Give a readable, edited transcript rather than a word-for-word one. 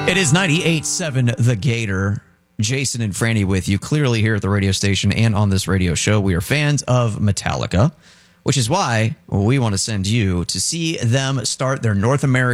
It is 98.7 The Gator. Jason and Franny with you, clearly here at the radio station and on this radio show. We are fans of Metallica, which is why we want to send you to see them start their North American